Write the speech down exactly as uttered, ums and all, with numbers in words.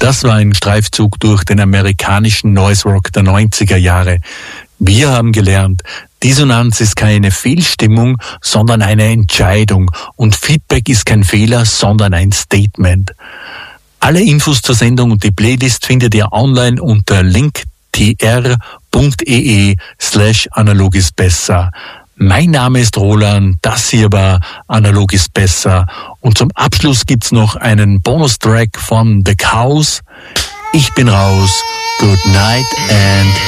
Das war ein Streifzug durch den amerikanischen Noise Rock der neunziger Jahre. Wir haben gelernt, Dissonanz ist keine Fehlstimmung, sondern eine Entscheidung. Und Feedback ist kein Fehler, sondern ein Statement. Alle Infos zur Sendung und die Playlist findet ihr online unter linktr.ee slash analog ist besser. Mein Name ist Roland, das hier war Analog ist besser. Und zum Abschluss gibt's noch einen Bonustrack von The Cows. Ich bin raus. Good night and